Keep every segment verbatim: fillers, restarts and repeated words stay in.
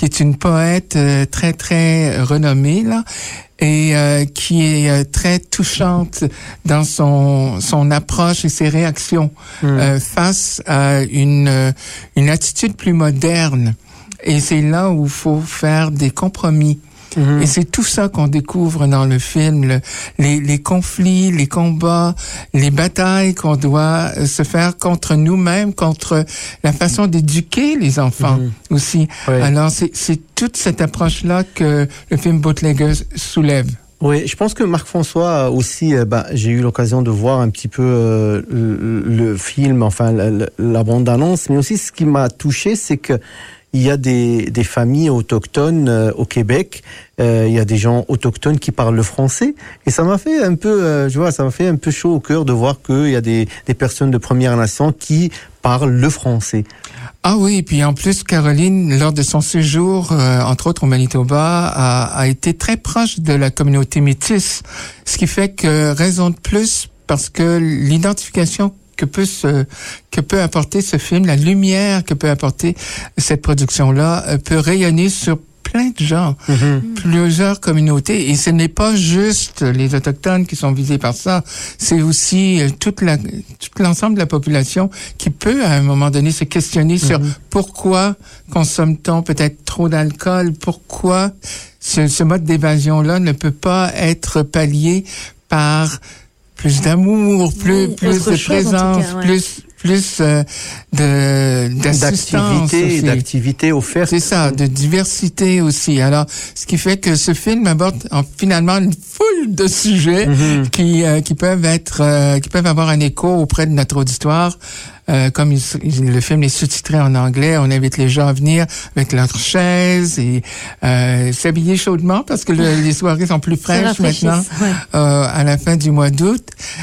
est une poète euh, très très renommée là. Et euh, qui est euh, très touchante dans son son approche et ses réactions mmh. euh, face à une euh, une attitude plus moderne. Et c'est là où il faut faire des compromis. Mmh. Et c'est tout ça qu'on découvre dans le film, le, les, les conflits, les combats, les batailles qu'on doit se faire contre nous-mêmes, contre la façon d'éduquer les enfants mmh. aussi. Oui. Alors c'est, c'est toute cette approche-là que le film Bootlegger soulève. Oui, je pense que Marc-François aussi, euh, bah, j'ai eu l'occasion de voir un petit peu euh, le, le film, enfin la, la, la bande-annonce, mais aussi ce qui m'a touché, c'est que il y a des, des familles autochtones euh, au Québec. Euh, il y a des gens autochtones qui parlent le français. Et ça m'a fait un peu, euh, je vois, ça m'a fait un peu chaud au cœur de voir qu'il y a des, des personnes de Première Nation qui parlent le français. Ah oui, et puis en plus, Caroline, lors de son séjour, euh, entre autres au Manitoba, a, a été très proche de la communauté métisse. Ce qui fait que, raison de plus, parce que l'identification que peut se, que peut apporter ce film, la lumière que peut apporter cette production-là, euh, peut rayonner sur plein de gens, mm-hmm. plusieurs communautés. Et ce n'est pas juste les Autochtones qui sont visés par ça, c'est aussi euh, toute la, tout l'ensemble de la population qui peut, à un moment donné, se questionner mm-hmm. sur pourquoi consomme-t-on peut-être trop d'alcool, pourquoi ce, ce mode d'évasion-là ne peut pas être pallié par plus d'amour, plus oui, plus de présence, cas, ouais. plus plus euh, de d'assistance d'activité, aussi. d'activité offerte. C'est ça, de diversité aussi. Alors, ce qui fait que ce film aborde en, finalement une foule de sujets mm-hmm. qui euh, qui peuvent être euh, qui peuvent avoir un écho auprès de notre auditoire. Euh, comme il, il, le film est sous-titré en anglais, on invite les gens à venir avec leurs chaises et euh, s'habiller chaudement parce que le, les soirées sont plus fraîches maintenant ouais. euh, à la fin du mois d'août.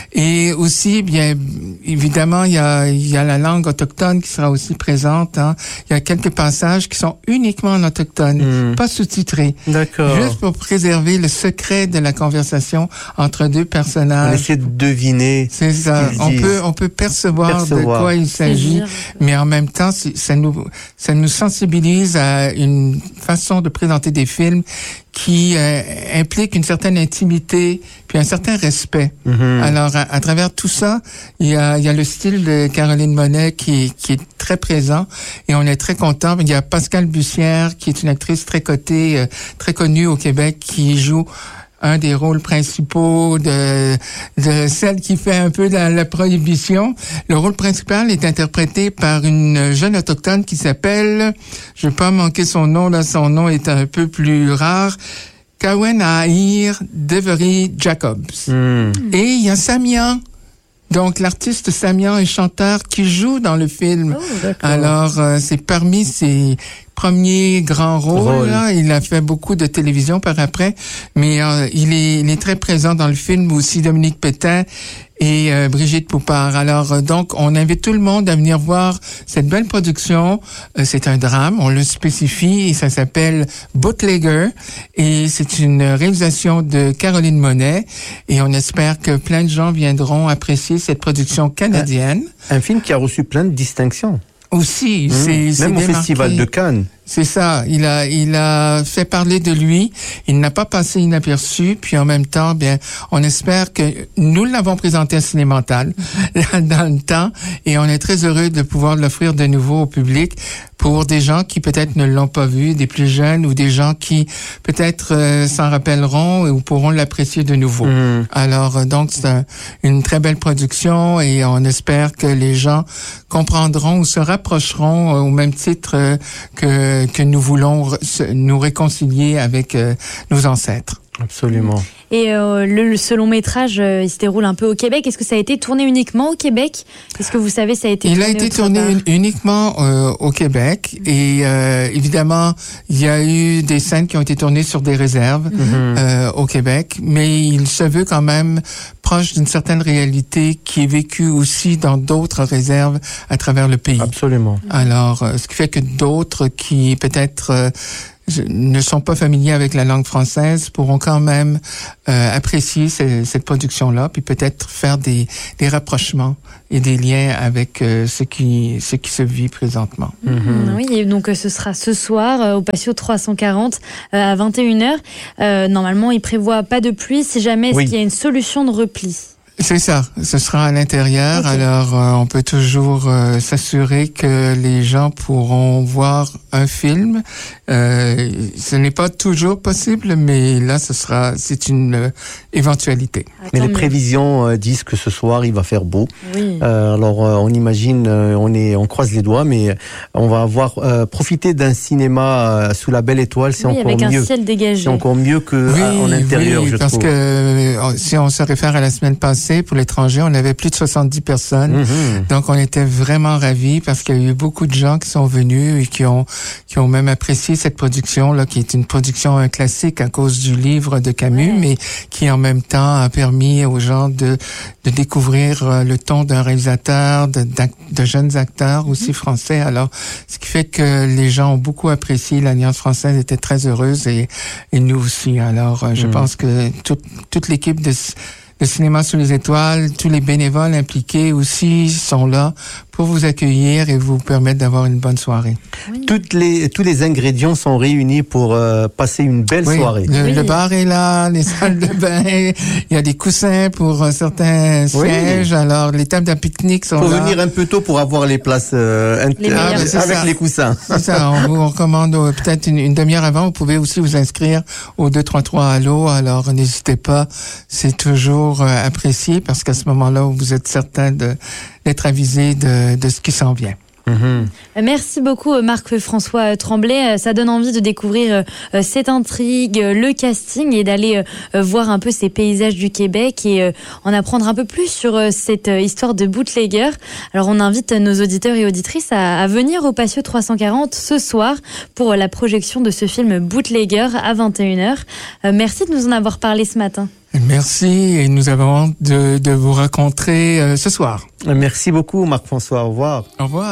Et aussi, bien évidemment, il y a il y a la langue autochtone qui sera aussi présente. Hein. Il y a quelques passages qui sont uniquement en autochtone, mmh. pas sous-titrés. D'accord. Juste pour préserver le secret de la conversation entre deux personnages. On essaie de deviner. C'est ça. On disent. peut on peut percevoir, percevoir. de quoi il s'agit, mais en même temps, ça nous ça nous sensibilise à une façon de présenter des films qui euh, implique une certaine intimité puis un certain respect. Mm-hmm. Alors, à, à travers tout ça, il y a il y a le style de Caroline Monet qui qui est très présent et on est très content. Il y a Pascale Bussière qui est une actrice très cotée, euh, très connue au Québec, qui joue un des rôles principaux de, de celle qui fait un peu la, la prohibition. Le rôle principal est interprété par une jeune autochtone qui s'appelle, je vais pas manquer son nom, là, son nom est un peu plus rare, Kawen Ahir Devery Jacobs. Mm. Et il y a Samian. Donc, l'artiste Samian est chanteur qui joue dans le film. Oh, alors, euh, c'est parmi ses premiers grands rôles. Là. Il a fait beaucoup de télévision par après, mais euh, il est, il est très présent dans le film aussi. Dominique Pétain et euh, Brigitte Poupard. Alors, euh, donc, on invite tout le monde à venir voir cette belle production. Euh, c'est un drame, on le spécifie, et ça s'appelle Bootlegger. Et c'est une réalisation de Caroline Monet. Et on espère que plein de gens viendront apprécier cette production canadienne. Un, un film qui a reçu plein de distinctions. Aussi, mmh. c'est, Même c'est au démarqué. Festival de Cannes. C'est ça. Il a, il a fait parler de lui. Il n'a pas passé inaperçu. Puis en même temps, bien, on espère que nous l'avons présenté à Cinémental dans le temps, et on est très heureux de pouvoir l'offrir de nouveau au public pour des gens qui peut-être ne l'ont pas vu, des plus jeunes ou des gens qui peut-être euh, s'en rappelleront ou pourront l'apprécier de nouveau. Mmh. Alors euh, donc c'est un, une très belle production et on espère que les gens comprendront ou se rapprocheront euh, au même titre euh, que que nous voulons re- nous réconcilier avec euh, nos ancêtres. Absolument. Et euh, le, ce long métrage, euh, il se déroule un peu au Québec. Est-ce que ça a été tourné uniquement au Québec ? Est-ce que vous savez, ça a été il tourné a été tourné un, uniquement euh, au Québec et euh, évidemment, il y a eu des scènes qui ont été tournées sur des réserves mm-hmm. euh, au Québec, mais il se veut quand même proche d'une certaine réalité qui est vécue aussi dans d'autres réserves à travers le pays. Absolument. Alors, euh, ce qui fait que d'autres qui peut-être euh, ne sont pas familiers avec la langue française pourront quand même euh, apprécier ce, cette production-là, puis peut-être faire des, des rapprochements et des liens avec euh, ce qui ce qui se vit présentement. Mm-hmm. Oui, et donc ce sera ce soir euh, au Patio trois cent quarante euh, à vingt et une heures. Euh, normalement, il prévoit pas de pluie. Si jamais, est-ce oui. qu'il y a une solution de repli? C'est ça, ce sera à l'intérieur, okay. alors euh, on peut toujours euh, s'assurer que les gens pourront voir un film. Euh, ce n'est pas toujours possible, mais là ce sera, c'est une euh, éventualité. Attends, mais les prévisions euh, disent que ce soir il va faire beau. Oui. Euh, alors euh, on imagine, euh, on est, on croise les doigts, mais on va avoir euh, profité d'un cinéma euh, sous la belle étoile, c'est oui, encore avec mieux. Un ciel dégagé. C'est encore mieux que oui, à, en intérieur, oui, je parce trouve. que euh, si on se réfère à la semaine passée. Pour l'étranger, on avait plus de soixante-dix personnes. Mm-hmm. Donc, on était vraiment ravis parce qu'il y a eu beaucoup de gens qui sont venus et qui ont qui ont même apprécié cette production-là, qui est une production un classique à cause du livre de Camus, ouais. mais qui en même temps a permis aux gens de de découvrir le ton d'un réalisateur, de, de jeunes acteurs aussi mm-hmm. français. Alors, ce qui fait que les gens ont beaucoup apprécié. L'Alliance française était très heureuse et, et nous aussi. Alors, je mm. pense que toute toute l'équipe de Le cinéma sous les étoiles, tous les bénévoles impliqués aussi sont là pour vous accueillir et vous permettre d'avoir une bonne soirée. Oui. Toutes les, tous les ingrédients sont réunis pour euh, passer une belle oui. soirée. Le, oui. le bar est là, les salles de bain, il y a des coussins pour euh, certains sièges. Oui. Alors, les tables de pique-nique sont faut là. Faut venir un peu tôt pour avoir les places euh, les ah, avec ça. les coussins. C'est ça, on vous recommande euh, peut-être une, une demi-heure avant. Vous pouvez aussi vous inscrire au deux trois trois Allo. Alors, n'hésitez pas, c'est toujours euh, apprécié parce qu'à ce moment-là, vous êtes certain de d'être avisé de, de ce qui s'en vient. Mmh. Merci beaucoup Marc-François Tremblay, ça donne envie de découvrir cette intrigue, le casting et d'aller voir un peu ces paysages du Québec et en apprendre un peu plus sur cette histoire de bootlegger. Alors on invite nos auditeurs et auditrices à, à venir au Patio trois cent quarante ce soir pour la projection de ce film Bootlegger à vingt et une heures. Merci de nous en avoir parlé ce matin. Merci et nous avons hâte de, de vous rencontrer euh, ce soir. Merci beaucoup Marc-François, au revoir. Au revoir.